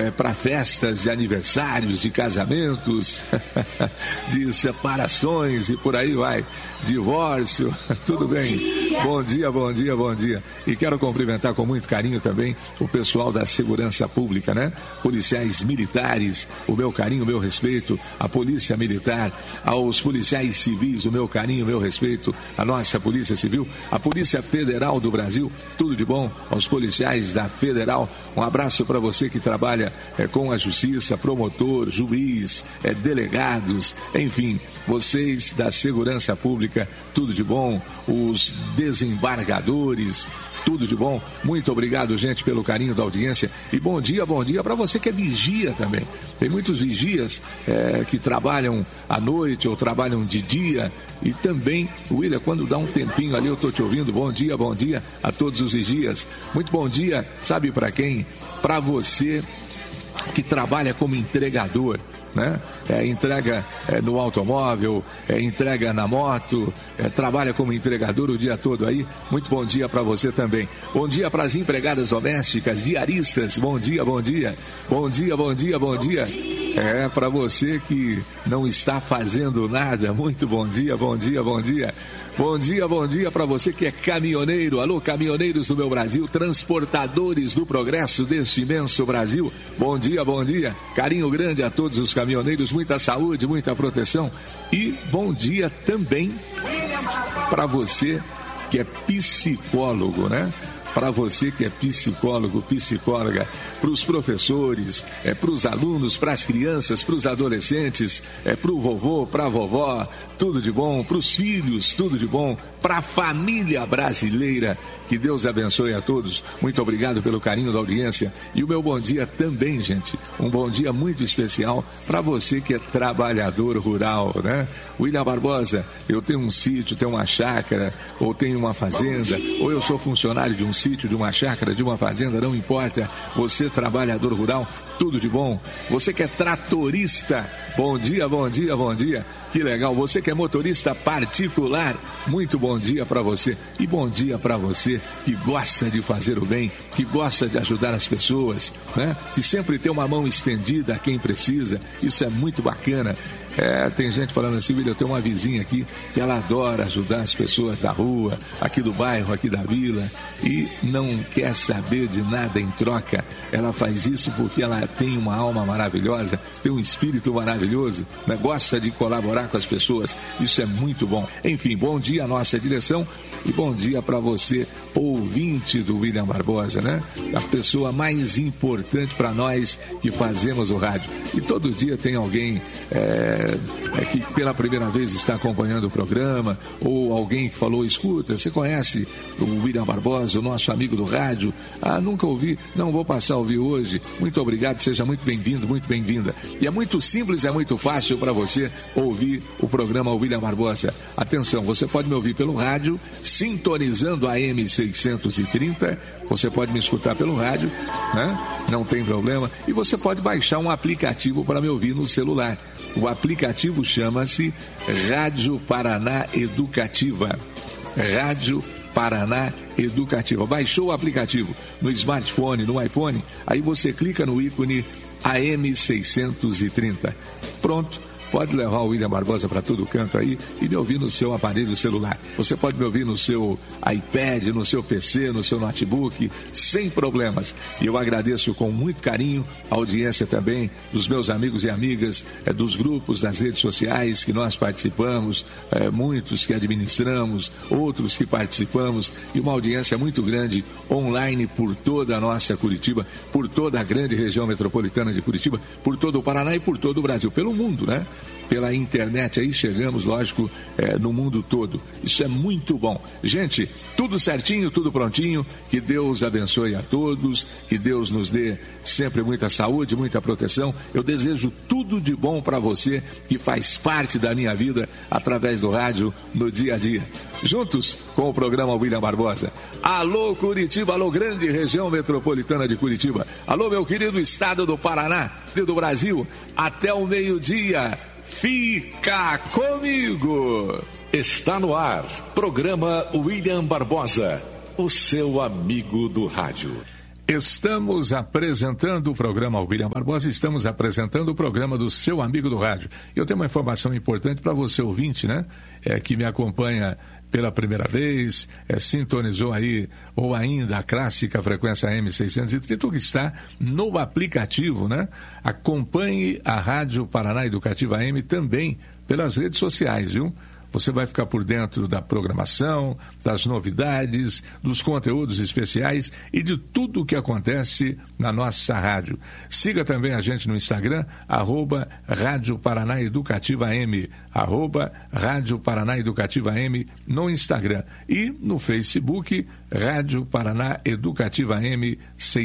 para festas de aniversários, de casamentos, de separações e por aí vai, divórcio, tudo bem? Bom dia, bom dia, bom dia. E quero cumprimentar com muito carinho também o pessoal da segurança pública, né? Policiais militares, o meu carinho, o meu respeito, a polícia militar, aos policiais civis, o meu carinho, o meu respeito, a nossa polícia civil, a Polícia Federal do Brasil, tudo de bom, aos policiais da Federal, um abraço para você que trabalha com a justiça, promotor, juiz, delegados, enfim, vocês da segurança pública, tudo de bom, os desembargadores, tudo de bom. Muito obrigado, gente, pelo carinho da audiência. E bom dia para você que é vigia também. Tem muitos vigias que trabalham à noite ou trabalham de dia. E também, William, quando dá um tempinho ali, eu estou te ouvindo. Bom dia a todos os vigias. Muito bom dia, sabe para quem? Para você que trabalha como entregador, né? Entrega no automóvel, entrega na moto, trabalha como entregador o dia todo aí. Muito bom dia para você também. Bom dia para as empregadas domésticas, diaristas. Bom dia. Bom dia para você que não está fazendo nada. Muito bom dia. Bom dia para você que é caminhoneiro. Alô, caminhoneiros do meu Brasil, transportadores do progresso deste imenso Brasil. Bom dia. Carinho grande a todos os caminhoneiros, muita saúde, muita proteção. E bom dia também para você que é psicólogo, né? Para você que é psicólogo, psicóloga, para os professores, para os alunos, para as crianças, para os adolescentes, para o vovô, para a vovó, tudo de bom, para os filhos, tudo de bom, para a família brasileira, que Deus abençoe a todos. Muito obrigado pelo carinho da audiência. E o meu bom dia também, gente, um bom dia muito especial para você que é trabalhador rural, né? William Barbosa, eu tenho um sítio, tenho uma chácara, ou tenho uma fazenda, ou eu sou funcionário de um sítio, de uma chácara, de uma fazenda, não importa. Você, trabalhador rural, tudo de bom. Você que é tratorista, bom dia. Que legal. Você que é motorista particular, muito bom dia para você. E bom dia para você que gosta de fazer o bem, que gosta de ajudar as pessoas, né? Que sempre tem uma mão estendida a quem precisa. Isso é muito bacana. Tem gente falando assim, William, eu tenho uma vizinha aqui que ela adora ajudar as pessoas da rua, aqui do bairro, aqui da vila, e não quer saber de nada em troca. Ela faz isso porque ela tem uma alma maravilhosa, tem um espírito maravilhoso, né? Gosta de colaborar com as pessoas. Isso é muito bom. Enfim, bom dia à nossa direção e bom dia para você, ouvinte do William Barbosa, né? A pessoa mais importante para nós que fazemos o rádio. E todo dia tem alguém que pela primeira vez está acompanhando o programa, ou alguém que falou, escuta, você conhece o William Barbosa, o nosso amigo do rádio? Ah, nunca ouvi, não vou passar a ouvir hoje. Muito obrigado, seja muito bem-vindo, muito bem-vinda. E é muito simples, é muito fácil para você ouvir o programa William Barbosa. Atenção, você pode me ouvir pelo rádio, sintonizando a AM 630, você pode me escutar pelo rádio, né? Não tem problema. E você pode baixar um aplicativo para me ouvir no celular. O aplicativo chama-se Rádio Paraná Educativa. Rádio Paraná Educativa. Baixou o aplicativo no smartphone, no iPhone, aí você clica no ícone AM 630. Pronto. Pode levar o William Barbosa para todo canto aí e me ouvir no seu aparelho celular. Você pode me ouvir no seu iPad, no seu PC, no seu notebook, sem problemas. E eu agradeço com muito carinho a audiência também dos meus amigos e amigas, dos grupos das redes sociais que nós participamos, muitos que administramos, outros que participamos, e uma audiência muito grande online por toda a nossa Curitiba, por toda a grande região metropolitana de Curitiba, por todo o Paraná e por todo o Brasil, pelo mundo, né? Pela internet aí chegamos, lógico, no mundo todo. Isso é muito bom. Gente, tudo certinho, tudo prontinho. Que Deus abençoe a todos, que Deus nos dê sempre muita saúde, muita proteção. Eu desejo tudo de bom para você que faz parte da minha vida através do rádio no dia a dia. Juntos com o programa William Barbosa. Alô Curitiba, alô grande região metropolitana de Curitiba. Alô meu querido estado do Paraná e do Brasil. Até o meio-dia. Fica comigo. Está no ar, programa William Barbosa, o seu amigo do rádio. Estamos apresentando o programa William Barbosa, estamos apresentando o programa do seu amigo do rádio. Eu tenho uma informação importante para você, ouvinte, né? Que me acompanha pela primeira vez, sintonizou aí, ou ainda a clássica frequência M630, que está no aplicativo, né? Acompanhe a Rádio Paraná Educativa AM também pelas redes sociais, viu? Você vai ficar por dentro da programação, das novidades, dos conteúdos especiais e de tudo o que acontece na nossa rádio. Siga também a gente no Instagram, @Rádio Paraná Educativa AM, @Rádio Paraná Educativa AM no Instagram. E no Facebook, Rádio Paraná Educativa AM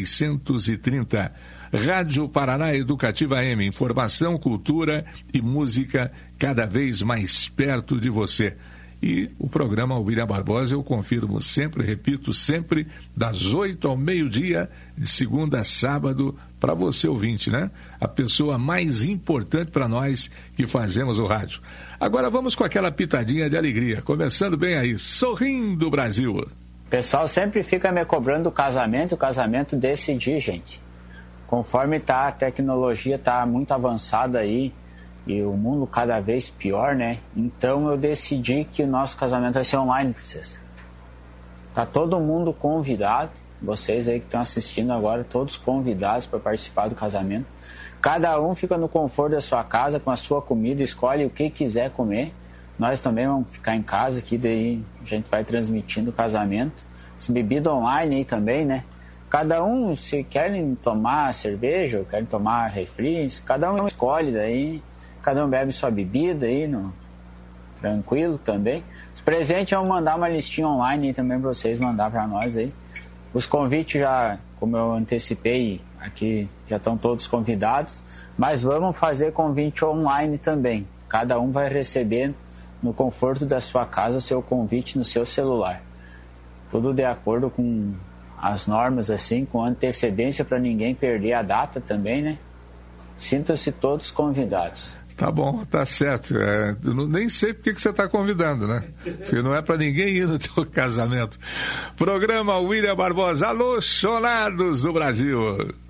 630. Rádio Paraná Educativa AM, informação, cultura e música cada vez mais perto de você. E o programa William Barbosa, eu confirmo sempre, repito sempre, das 8 ao meio-dia, de segunda a sábado, para você ouvinte, né? A pessoa mais importante para nós que fazemos o rádio. Agora vamos com aquela pitadinha de alegria, começando bem aí, Sorrindo Brasil. O pessoal sempre fica me cobrando o casamento decidi, gente. Conforme a tecnologia está muito avançada aí e o mundo cada vez pior, né? Então eu decidi que o nosso casamento vai ser online, princesa. Tá todo mundo convidado, vocês aí que estão assistindo agora, todos convidados para participar do casamento. Cada um fica no conforto da sua casa com a sua comida, escolhe o que quiser comer. Nós também vamos ficar em casa aqui, daí a gente vai transmitindo o casamento. As bebidas online aí também, né? Cada um, se querem tomar cerveja ou querem tomar refri, cada um escolhe daí, cada um bebe sua bebida aí, tranquilo também. Os presentes vão mandar uma listinha online aí também para vocês mandar para nós aí. Os convites já, como eu antecipei aqui, já estão todos convidados, mas vamos fazer convite online também. Cada um vai receber no conforto da sua casa seu convite no seu celular. Tudo de acordo com as normas, assim, com antecedência para ninguém perder a data também, né? Sintam-se todos convidados. Tá bom, tá certo. Nem sei porque que você está convidando, né? Porque não é para ninguém ir no teu casamento. Programa William Barbosa, alô, chonados do Brasil.